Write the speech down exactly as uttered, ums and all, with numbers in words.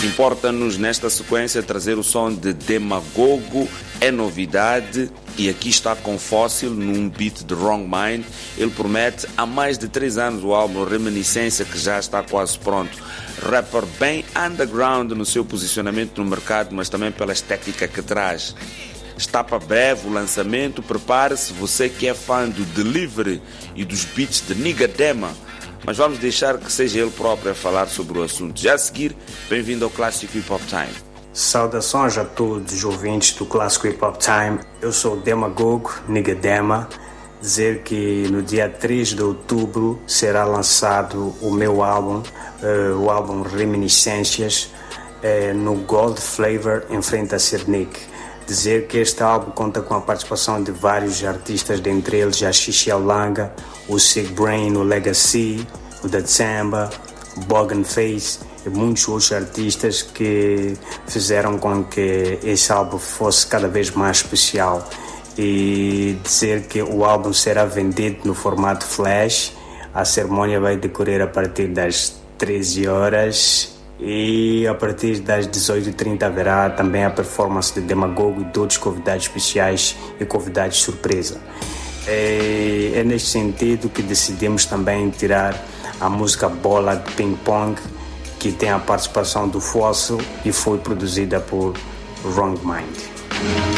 Importa-nos nesta sequência trazer o som de Demagogo, é novidade, e aqui está com Fóssil num beat de Wrong Mind. Ele promete há mais de três anos o álbum Reminiscência, que já está quase pronto. Rapper bem underground no seu posicionamento no mercado, mas também pela estética que traz. Está para breve o lançamento, prepare-se você que é fã do delivery e dos beats de Nigga Dema. Mas vamos deixar que seja ele próprio a falar sobre o assunto. Já a seguir, bem-vindo ao Clássico Hip Hop Time. Saudações a todos os ouvintes do Clássico Hip Hop Time. Eu sou o Demagogo, Nigga Dema. Dizer que no dia três de outubro será lançado o meu álbum, uh, o álbum Reminiscências, uh, no Gold Flavor em frente a Cernic. Dizer que este álbum conta com a participação de vários artistas, dentre eles a Xixi Langa, o Sick Brain, o Legacy, o Da Tsamba, o Bogan Face e muitos outros artistas que fizeram com que esse álbum fosse cada vez mais especial. E dizer que o álbum será vendido no formato flash. A cerimônia vai decorrer a partir das treze horas e a partir das dezoito e trinta haverá também a performance de Demagogo e de outros convidados especiais e convidados surpresa. É, é neste sentido que decidimos também tirar a música Bola de Ping Pong, que tem a participação do Fóssil e foi produzida por Wrong Mind.